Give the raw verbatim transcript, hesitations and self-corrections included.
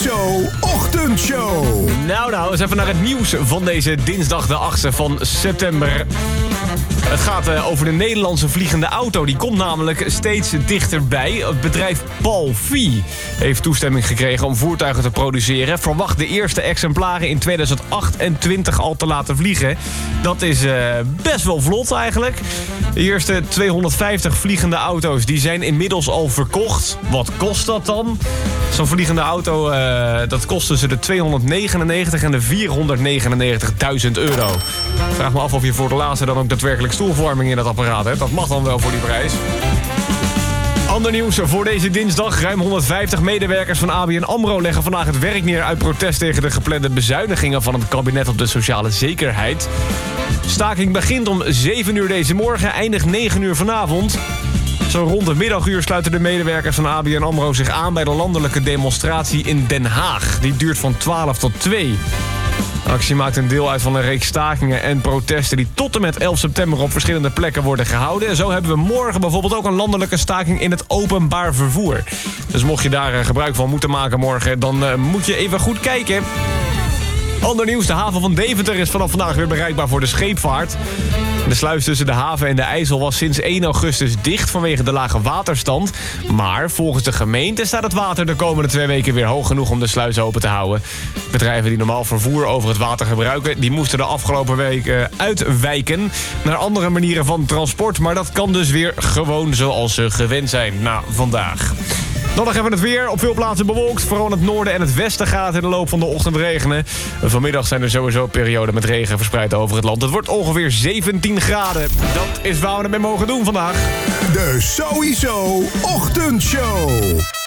Sowieso Ochtendshow. Nou, nou, eens even naar het nieuws van deze dinsdag de achtste van september. Het gaat uh, over de Nederlandse vliegende auto. Die komt namelijk steeds dichterbij. Het bedrijf Palfy heeft toestemming gekregen om voertuigen te produceren. Verwacht de eerste exemplaren in tweeduizend achtentwintig al te laten vliegen. Dat is uh, best wel vlot eigenlijk. De eerste tweehonderdvijftig vliegende auto's die zijn inmiddels al verkocht. Wat kost dat dan? Zo'n vliegende auto, uh, dat kost tussen de tweehonderdnegenennegentig en de vierhonderdnegenennegentigduizend euro. Vraag me af of je voor de laatste dan ook daadwerkelijk stoelverwarming in dat apparaat hebt. Dat mag dan wel voor die prijs. Ander nieuws voor deze dinsdag. Ruim honderdvijftig medewerkers van A B N AMRO leggen vandaag het werk neer uit protest tegen de geplande bezuinigingen van het kabinet op de sociale zekerheid. Staking begint om zeven uur deze morgen, eindigt negen uur vanavond. Zo rond de middaguur sluiten de medewerkers van A B N AMRO zich aan bij de landelijke demonstratie in Den Haag. Die duurt van twaalf tot twee. De actie maakt een deel uit van een reeks stakingen en protesten die tot en met elf september op verschillende plekken worden gehouden. En zo hebben we morgen bijvoorbeeld ook een landelijke staking in het openbaar vervoer. Dus mocht je daar gebruik van moeten maken morgen, dan uh, moet je even goed kijken. Ander nieuws, de haven van Deventer is vanaf vandaag weer bereikbaar voor de scheepvaart. De sluis tussen de haven en de IJssel was sinds één augustus dicht vanwege de lage waterstand. Maar volgens de gemeente staat het water de komende twee weken weer hoog genoeg om de sluis open te houden. Bedrijven die normaal vervoer over het water gebruiken, die moesten de afgelopen weken uitwijken naar andere manieren van transport. Maar dat kan dus weer gewoon zoals ze gewend zijn na vandaag. Dan nog even het weer. Op veel plaatsen bewolkt. Vooral in het noorden en het westen gaat in de loop van de ochtend regenen. Vanmiddag zijn er sowieso perioden met regen verspreid over het land. Het wordt ongeveer zeventien graden. Dat is waar we ermee mogen doen vandaag. De Sowieso Ochtendshow.